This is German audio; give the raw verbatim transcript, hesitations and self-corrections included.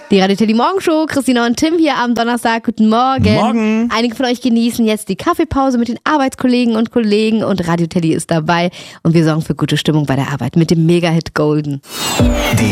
Die Radio Teddy Morgenshow, Christina und Tim hier am Donnerstag. Guten Morgen. Morgen. Einige von euch genießen jetzt die Kaffeepause mit den Arbeitskollegen und Kollegen und Radio Teddy ist dabei und wir sorgen für gute Stimmung bei der Arbeit mit dem Mega-Hit Golden. Die